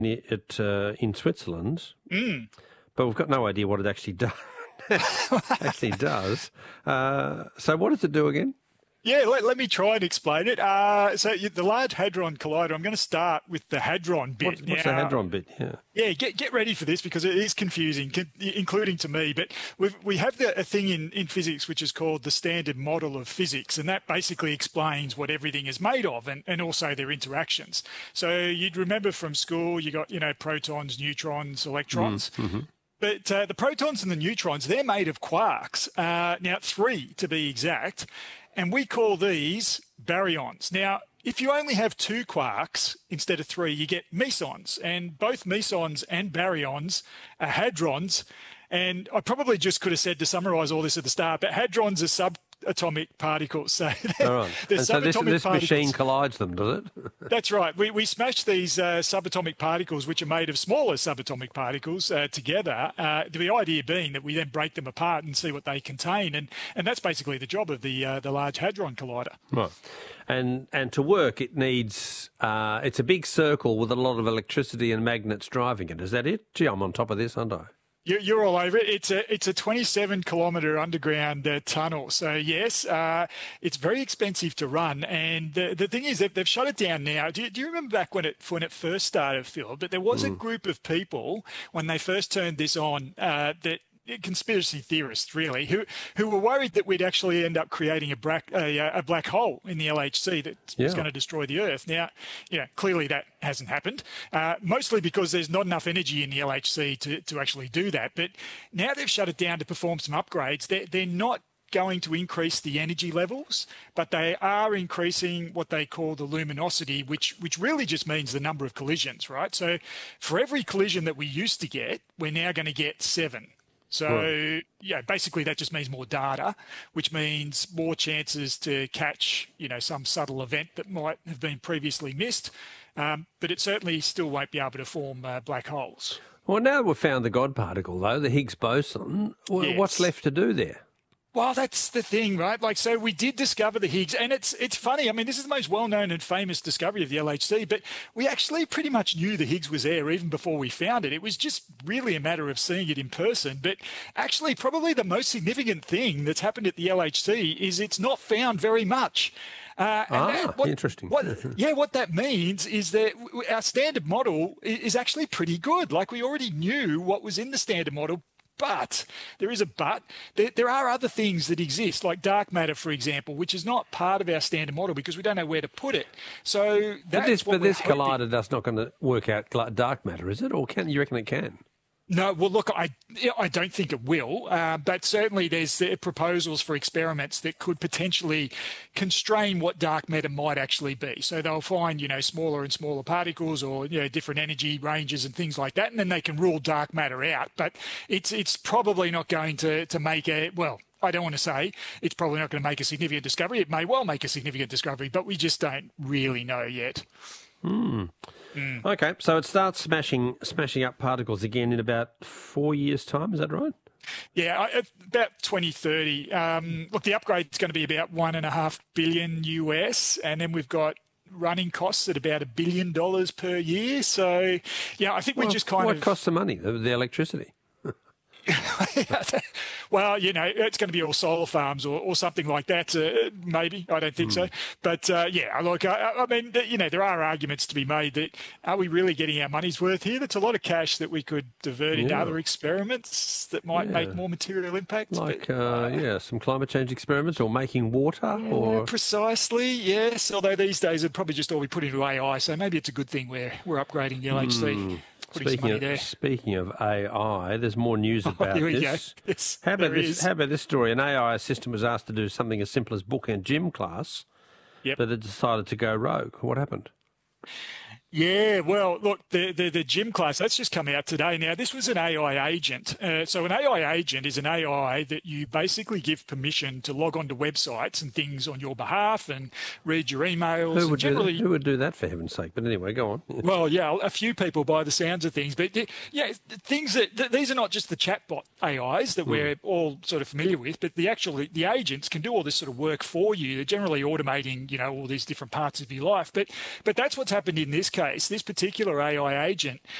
in Switzerland, Mm. but we've got no idea what it actually does. Actually does. So what does it do again? Yeah, let me try and explain it. The Large Hadron Collider, I'm going to start with the Hadron bit. What's the Hadron bit? Yeah. Yeah, get ready for this because it is confusing, including to me. But we have a thing in physics which is called the Standard Model of Physics, and that basically explains what everything is made of and also their interactions. So you'd remember from school, you got, protons, neutrons, electrons. Mm-hmm. But the protons and the neutrons, they're made of quarks. Now, 3 to be exact. And we call these baryons. Now, if you only have 2 quarks instead of 3, you get mesons. And both mesons and baryons are hadrons. And I probably just could have said to summarise all this at the start, but hadrons are subatomic particles. So all right. And so this machine collides them, does it? That's right. We smash these subatomic particles, which are made of smaller subatomic particles, together. The idea being that we then break them apart and see what they contain, and that's basically the job of the Large Hadron Collider. Right. And to work, it needs it's a big circle with a lot of electricity and magnets driving it. Is that it? Gee, I'm on top of this, aren't I? You're all over it. It's a 27-kilometre underground tunnel. So, yes, it's very expensive to run. And the thing is that they've shut it down now. Do you remember back when it first started, Phil, that there was a group of people when they first turned this on that conspiracy theorists, really, who were worried that we'd actually end up creating a black hole in the LHC that's going to destroy the Earth. Now, clearly that hasn't happened, mostly because there's not enough energy in the LHC to actually do that. But now they've shut it down to perform some upgrades. They're not going to increase the energy levels, but they are increasing what they call the luminosity, which really just means the number of collisions, right? So for every collision that we used to get, we're now going to get 7. So, basically that just means more data, which means more chances to catch, some subtle event that might have been previously missed. But it certainly still won't be able to form black holes. Well, now we've found the God particle, though, the Higgs boson, what's left to do there? Well, that's the thing, right? So we did discover the Higgs, and it's funny. I mean, this is the most well-known and famous discovery of the LHC, but we actually pretty much knew the Higgs was there even before we found it. It was just really a matter of seeing it in person. But actually, probably the most significant thing that's happened at the LHC is it's not found very much. Interesting. What that means is that our standard model is actually pretty good. Like, we already knew what was in the standard model. But there is a but. There are other things that exist, like dark matter, for example, which is not part of our standard model because we don't know where to put it. So that's but this collider that's not going to work out dark matter, is it? Or you reckon it can? No, well, look, I don't think it will, but certainly there's proposals for experiments that could potentially constrain what dark matter might actually be. So they'll find, smaller and smaller particles or, different energy ranges and things like that, and then they can rule dark matter out. But it's probably not going to make I don't want to say it's probably not going to make a significant discovery. It may well make a significant discovery, but we just don't really know yet. Okay, so it starts smashing up particles again in about 4 years' time, is that right? Yeah, about 2030. Look, the upgrade is going to be about $1.5 billion US, and then we've got running costs at about $1 billion per year. So, I think What costs the money, the electricity? Well, it's going to be all solar farms or something like that, maybe. I don't think so. But, look, I mean, there are arguments to be made that are we really getting our money's worth here? That's a lot of cash that we could divert into other experiments that might make more material impact. Like, some climate change experiments or making water? Or precisely, yes. Although these days it'd probably just all be put into AI, so maybe it's a good thing we're upgrading the LHC. Speaking of AI, there's more news about this. Yes, how about this story? An AI assistant was asked to do something as simple as book a gym class, but it decided to go rogue. What happened? Yeah, well, look, the gym class, that's just come out today. Now, this was an AI agent. So an AI agent is an AI that you basically give permission to log onto websites and things on your behalf and read your emails. Who would do that, for heaven's sake? But anyway, go on. Well, a few people by the sounds of things. But, things these are not just the chatbot AIs that we're all sort of familiar with, but the agents can do all this sort of work for you. They're generally automating, all these different parts of your life. But that's what's happened in this case. case, this particular AI agent